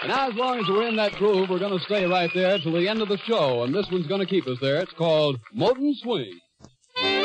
Now, as long as we're in that groove, we're going to stay right there till the end of the show, and this one's going to keep us there. It's called Moton Swing.